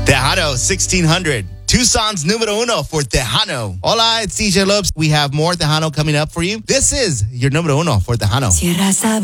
Tejano 1600. Tucson's numero uno for Tejano. Hola, it's DJ Lopes. We have more Tejano coming up for you. This is your numero uno for Tejano.